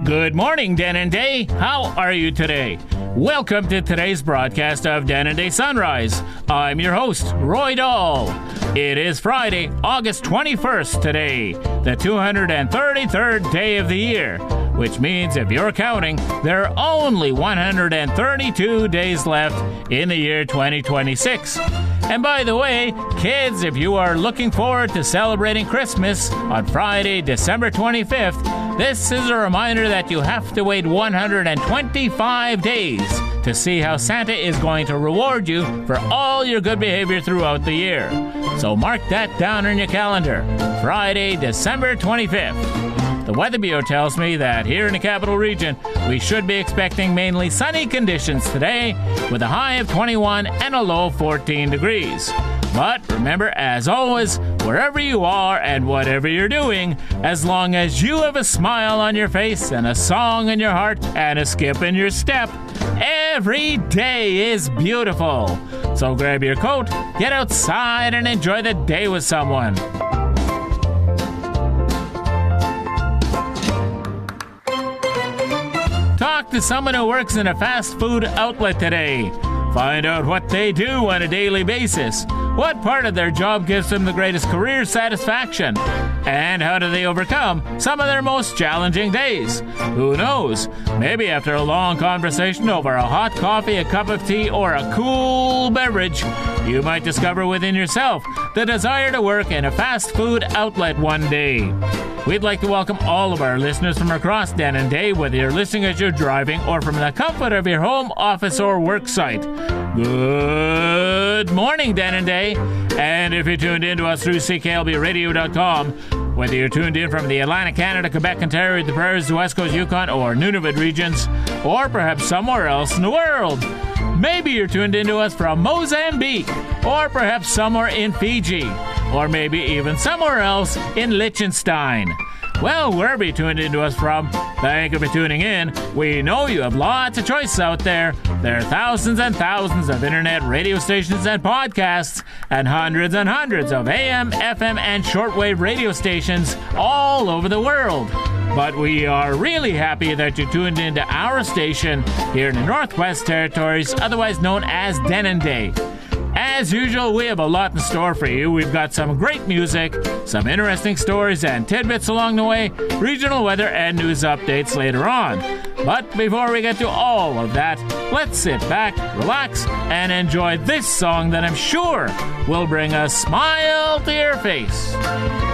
Good morning, Dan and Day. How are you today? Welcome to today's broadcast of Dan and Day Sunrise. I'm your host, Roy Dahl. It is Friday, August 21st today, the 233rd day of the year, which means if you're counting, there are only 132 days left in the year 2026. And by the way, kids, if you are looking forward to celebrating Christmas on Friday, December 25th, this is a reminder that you have to wait 125 days to see how Santa is going to reward you for all your good behavior throughout the year. So mark that down on your calendar, Friday, December 25th. The Weather Bureau tells me that here in the Capital Region, we should be expecting mainly sunny conditions today with a high of 21 and a low of 14 degrees. But remember, as always, wherever you are and whatever you're doing, as long as you have a smile on your face and a song in your heart and a skip in your step, every day is beautiful. So grab your coat, get outside, and enjoy the day with someone. Talk to someone who works in a fast food outlet today. Find out what they do on a daily basis. What part of their job gives them the greatest career satisfaction? And how do they overcome some of their most challenging days? Who knows? Maybe after a long conversation over a hot coffee, a cup of tea, or a cool beverage, you might discover within yourself the desire to work in a fast food outlet one day. We'd like to welcome all of our listeners from across Dan and Day, whether you're listening as you're driving or from the comfort of your home, office, or work site. Good morning, Dan and Day. And if you're tuned in to us through CKLBradio.com, whether you're tuned in from the Atlantic Canada, Quebec, Ontario, the Prairies, the West Coast, Yukon, or Nunavut regions, or perhaps somewhere else in the world. Maybe you're tuned into us from Mozambique, or perhaps somewhere in Fiji, or maybe even somewhere else in Liechtenstein. Well, wherever you tuned into us from, thank you for tuning in. We know you have lots of choices out there. There are thousands and thousands of internet radio stations and podcasts, and hundreds of AM, FM, and shortwave radio stations all over the world. But we are really happy that you tuned into our station here in the Northwest Territories, otherwise known as Dan and Day. As usual, we have a lot in store for you. We've got some great music, some interesting stories and tidbits along the way, regional weather and news updates later on. But before we get to all of that, let's sit back, relax, and enjoy this song that I'm sure will bring a smile to your face.